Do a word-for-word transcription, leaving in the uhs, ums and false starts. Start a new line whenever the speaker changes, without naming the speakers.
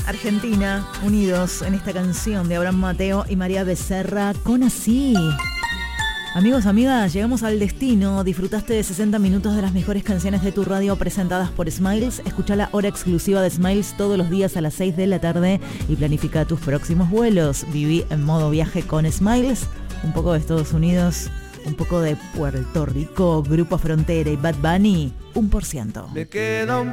Argentina, unidos en esta canción de Abraham Mateo y María Becerra con Así. Amigos, amigas, llegamos al destino. Disfrutaste de sesenta minutos de las mejores canciones de tu radio presentadas por Smiles. Escucha la hora exclusiva de Smiles todos los días a las seis de la tarde y planifica tus próximos vuelos. Viví en modo viaje con Smiles. Un poco de Estados Unidos, un poco de Puerto Rico, Grupo Frontera y Bad Bunny, un por ciento.
Me queda un